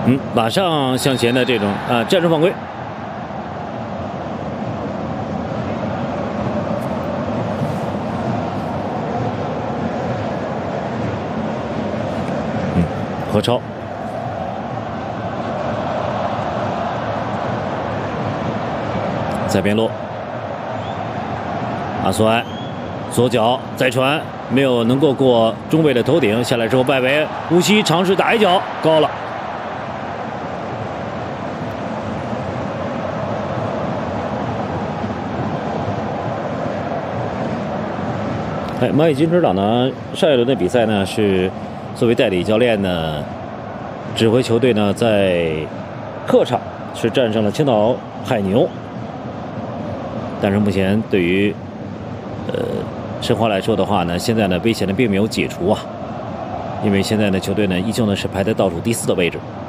马上向前的这种战术犯规。何超。 在边路，阿苏埃左脚再传，没有能够过中卫的头顶，下来之后外围，乌西尝试打一脚，高了。马以金指导呢，上一轮的比赛呢是作为代理教练呢，指挥球队呢在客场是战胜了青岛海牛。 但是目前对于申花来说的话呢，现在呢危险呢并没有解除啊，因为现在呢球队呢依旧呢是排在倒数第4的位置。